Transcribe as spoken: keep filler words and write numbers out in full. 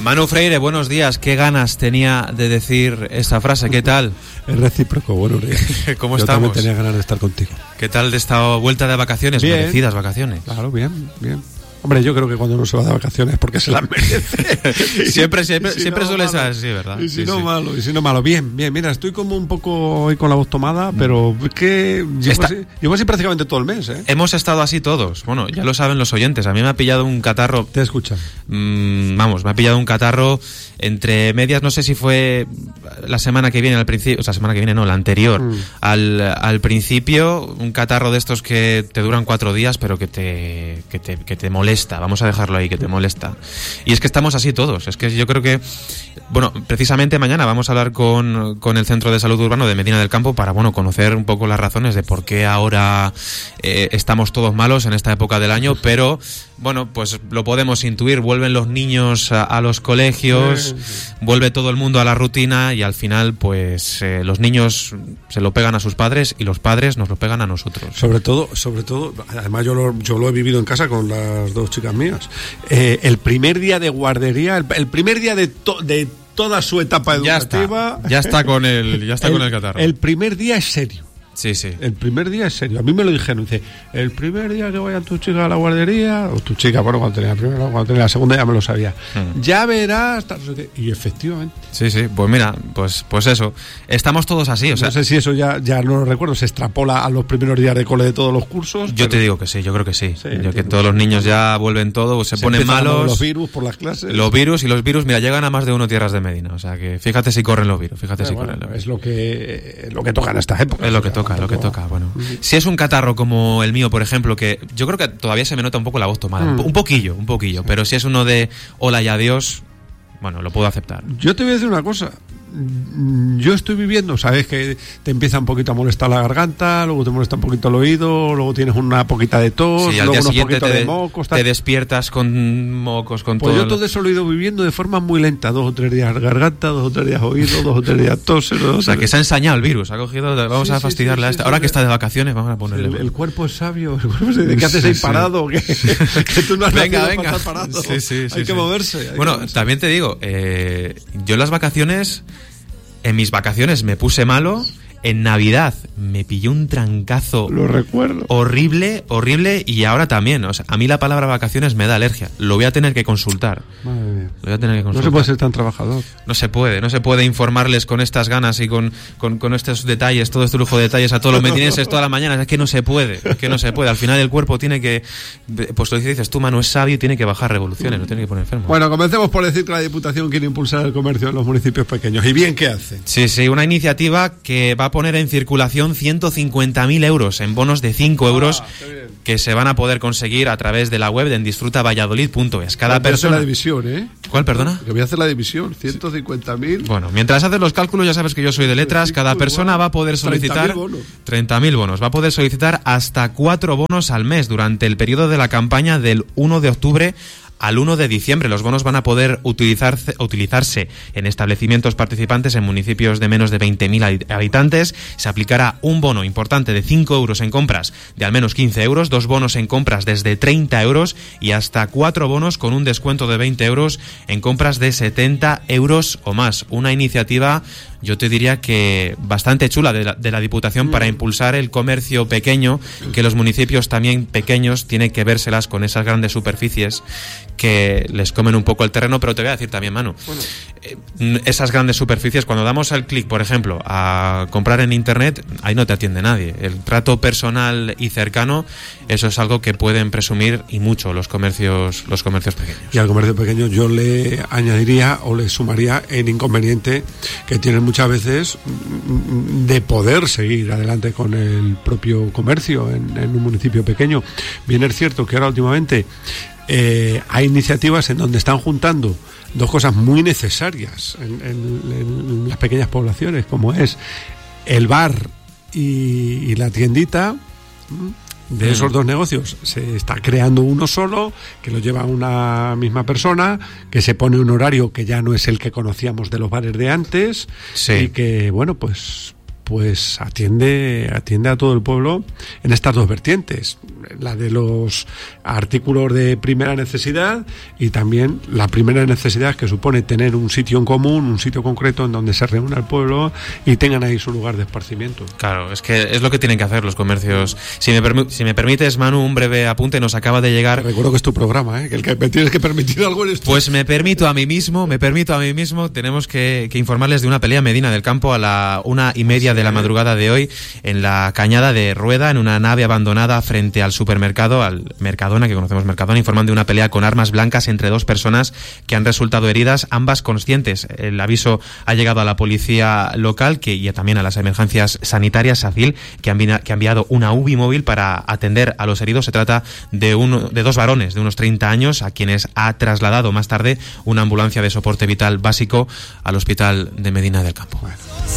Manu Freire, buenos días. ¿Qué ganas tenía de decir esa frase? ¿Qué tal? Es recíproco, buenos días. ¿Cómo Yo estamos? Yo también tenía ganas de estar contigo. ¿Qué tal de esta vuelta de vacaciones? Bien. Merecidas vacaciones. Claro, bien, bien. Hombre, yo creo que cuando uno se va de vacaciones porque se las merece. siempre siempre, si siempre no, suele malo. ser así, ¿verdad? Y si Sí, no, sí. malo, y si no, malo. Bien, bien, mira, estoy como un poco hoy con la voz tomada, pero es que llevo, Está... así, llevo así prácticamente todo el mes, ¿eh? Hemos estado así todos. Bueno, ya lo saben los oyentes. A mí me ha pillado un catarro... Te escuchan. Mmm, vamos, me ha pillado un catarro entre medias, no sé si fue la semana que viene, al principio, o sea, la semana que viene, no, la anterior, mm. al, al principio, un catarro de estos que te duran cuatro días, pero que te, que te, que te molesta, vamos a dejarlo ahí, que te molesta. Y es que estamos así todos, es que yo creo que, bueno, precisamente mañana vamos a hablar con, con el Centro de Salud Urbano de Medina del Campo para, bueno, conocer un poco las razones de por qué ahora eh, estamos todos malos en esta época del año, pero, bueno, pues lo podemos intuir, vuelven los niños a, a los colegios, vuelve todo el mundo a la rutina y al final pues eh, los niños se lo pegan a sus padres y los padres nos lo pegan a nosotros. Sobre todo, sobre todo, además yo lo, yo lo he vivido en casa con las dos chicas mías. Eh, el primer día de guardería, el, el primer día de, to, de toda su etapa educativa. Ya está, ya está con el, ya está el, con el catarro. El primer día es serio. Sí, sí. El primer día es serio. A mí me lo dijeron. Dice, el primer día que vaya tu chica a la guardería, o tu chica, bueno, cuando tenía la primera, cuando tenía la segunda ya me lo sabía. Mm. Ya verás. Y efectivamente. Sí, sí. Pues mira, pues, pues eso. Estamos todos así. O sea, no sé si eso ya, ya no lo recuerdo. Se extrapola a los primeros días de cole de todos los cursos. Yo pero... te digo que sí. Yo creo que sí. sí yo que todos los niños ya vuelven todo, se, se ponen malos. Los virus por las clases. Los virus y los virus, mira, llegan a más de uno tierras de Medina. O sea que fíjate si corren los virus. Fíjate pero si bueno, corren los virus. Es lo que, lo que toca en estas épocas. Es lo que toca, lo que toca. Bueno. Si es un catarro como el mío, por ejemplo, que yo creo que todavía se me nota un poco la voz tomada, mm. un poquillo, un poquillo, sí. Pero si es uno de hola y adiós, bueno, lo puedo aceptar. Yo te voy a decir una cosa. Yo estoy viviendo, sabes que te empieza un poquito a molestar la garganta, luego te molesta un poquito el oído, luego tienes una poquita de tos, sí, al luego día unos siguiente poquitos te, de mocos. Tal. Te despiertas con mocos, con pues todo. Pues yo todo eso lo he ido viviendo de forma muy lenta, dos o tres días garganta, dos o tres días oído, dos o tres días tos. O sea, que se ha ensañado el virus, ha cogido, vamos sí, a fastidiarle sí, sí, a esta. Sí, Ahora sí, que está de vacaciones, vamos a ponerle. El, el cuerpo es sabio, el cuerpo es de, ¿qué haces ahí sí, parado? Sí. Que, que tú no has venga, venga. Para estar parado. Sí, sí, hay sí, que sí. moverse. Hay bueno, que moverse. También te digo, eh, yo en las vacaciones... En mis vacaciones me puse malo, en Navidad me pilló un trancazo. Lo recuerdo. Horrible, horrible, y ahora también. O sea, a mí la palabra vacaciones me da alergia. Lo voy a tener que consultar. Madre mía. Lo voy a tener que consultar. No se puede ser tan trabajador. No se puede, no se puede informarles con estas ganas y con, con, con estos detalles, todo este lujo de detalles a todos los medinenses todas las mañanas. Es que no se puede, es que no se puede. Al final el cuerpo tiene que, pues lo dices tú, Manu, es sabio y tiene que bajar revoluciones, no tiene que poner enfermo. Bueno, comencemos por decir que la Diputación quiere impulsar el comercio en los municipios pequeños. ¿Y bien qué hace? Sí, sí, una iniciativa que va a poner en circulación ciento cincuenta mil euros en bonos de cinco euros ah, que se van a poder conseguir a través de la web de disfruta valladolid punto es. Cada persona... la división, ¿eh? ¿Cuál, perdona? Que voy a hacer la división, ciento cincuenta mil. Bueno, mientras haces los cálculos, ya sabes que yo soy de letras, cada persona va a poder solicitar treinta mil bonos. Va a poder solicitar hasta cuatro bonos al mes durante el periodo de la campaña del uno de octubre al uno de diciembre. Los bonos van a poder utilizarse, utilizarse en establecimientos participantes en municipios de menos de veinte mil habitantes. Se aplicará un bono importante de cinco euros en compras de al menos quince euros, dos bonos en compras desde treinta euros y hasta cuatro bonos con un descuento de veinte euros en compras de setenta euros o más. Una iniciativa, yo te diría que bastante chula de la, de la Diputación mm. para impulsar el comercio pequeño, que los municipios también pequeños tienen que vérselas con esas grandes superficies que les comen un poco el terreno. Pero te voy a decir también, Manu, bueno. eh, esas grandes superficies, cuando damos al clic, por ejemplo, a comprar en internet, ahí no te atiende nadie. El trato personal y cercano, eso es algo que pueden presumir y mucho los comercios, los comercios pequeños. Y al comercio pequeño yo le añadiría o le sumaría el inconveniente que tienen muchas veces de poder seguir adelante con el propio comercio en, en un municipio pequeño. Bien es cierto que ahora últimamente Eh, hay iniciativas en donde están juntando dos cosas muy necesarias en, en, en las pequeñas poblaciones, como es el bar y, y la tiendita. De esos dos negocios se está creando uno solo, que lo lleva una misma persona, que se pone un horario que ya no es el que conocíamos de los bares de antes, sí. Y que, bueno, pues pues atiende, atiende a todo el pueblo en estas dos vertientes, la de los artículos de primera necesidad y también la primera necesidad que supone tener un sitio en común, un sitio concreto en donde se reúna el pueblo y tengan ahí su lugar de esparcimiento. Claro, es que es lo que tienen que hacer los comercios. Si me, permi- si me permites, Manu, un breve apunte, nos acaba de llegar... Te recuerdo que es tu programa, ¿eh? Que el que me tienes que permitir algo eres tú. Pues me permito a mí mismo, me permito a mí mismo, tenemos que, que informarles de una pelea en Medina del Campo a la una y media de la madrugada de hoy en la Cañada de Rueda, en una nave abandonada frente al supermercado, al Mercadona, que conocemos Mercadona, informan de una pelea con armas blancas entre dos personas que han resultado heridas, ambas conscientes. El aviso ha llegado a la policía local que, y también a las emergencias sanitarias, SACIL, que han, que ha enviado una U B I móvil para atender a los heridos. Se trata de, uno, de dos varones de unos treinta años a quienes ha trasladado más tarde una ambulancia de soporte vital básico al hospital de Medina del Campo. Bueno.